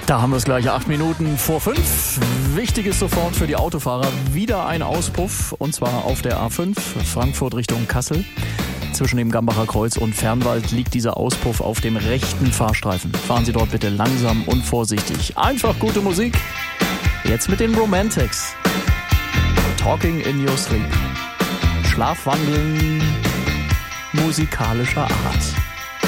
Da haben wir es gleich 8 Minuten vor 5. Wichtig ist sofort für die Autofahrer wieder ein Auspuff, und zwar auf der A5 Frankfurt Richtung Kassel. Zwischen dem Gambacher Kreuz und Fernwald liegt dieser Auspuff auf dem rechten Fahrstreifen. Fahren Sie dort bitte langsam und vorsichtig. Einfach gute Musik. Jetzt mit den Romantics. Talking in your sleep. Schlafwandeln musikalischer Art.